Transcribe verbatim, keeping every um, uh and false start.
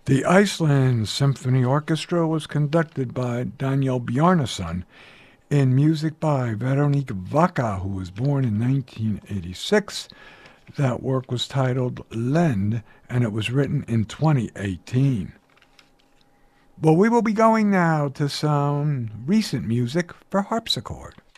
The Iceland Symphony Orchestra was conducted by Daniel Bjarnason in music by Veronique Vaca, who was born in nineteen eighty-six. That work was titled Lend, and it was written in twenty eighteen. Well, we will be going now to some recent music for harpsichord.